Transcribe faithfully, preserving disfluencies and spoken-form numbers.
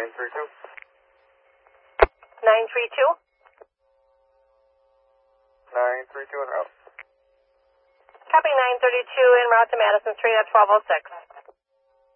nine three two. nine three two. nine three two en route. Copy nine thirty-two en route to Madison Street at twelve oh six.